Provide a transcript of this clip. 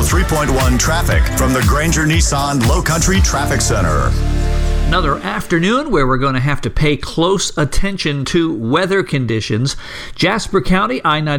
103.1 traffic from the Granger Nissan Low Country Traffic Center. Another afternoon where we're going to have to pay close attention to weather conditions. Jasper County, I-90